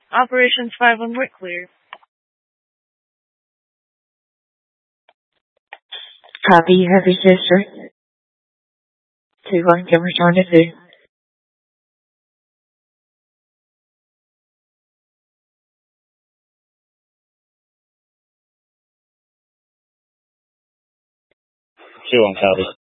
Operations 5 on Wick clear. Copy, Heavy Sister. 2-1 can return to 2. Two on copy.